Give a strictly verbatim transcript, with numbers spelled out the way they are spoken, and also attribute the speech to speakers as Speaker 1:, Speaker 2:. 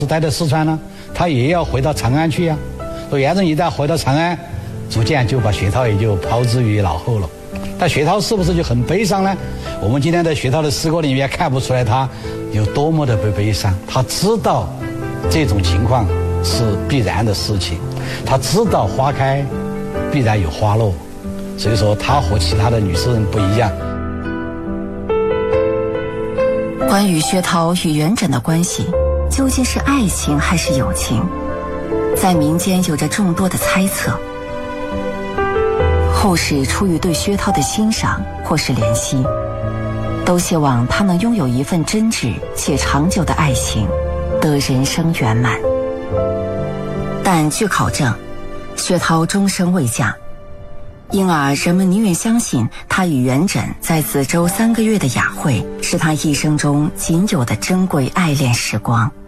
Speaker 1: 待在四川呢，他也要回到长安去呀、啊。说严正一旦回到长安，逐渐就把薛涛也就抛之于脑后了。但薛涛是不是就很悲伤呢？我们今天在薛涛的诗歌里面看不出来他有多么的悲悲伤。他知道这种情况是必然的事情，他知道花开必然有花落，所以说他和其他的女诗人不一样。
Speaker 2: 关于薛涛与元稹的关系，究竟是爱情还是友情，在民间有着众多的猜测。后世出于对薛涛的欣赏或是怜惜，都希望他能拥有一份真挚且长久的爱情，得人生圆满。但据考证，薛涛终生未嫁，因而人们宁愿相信他与元稹在梓州三个月的雅会是他一生中仅有的珍贵爱恋时光。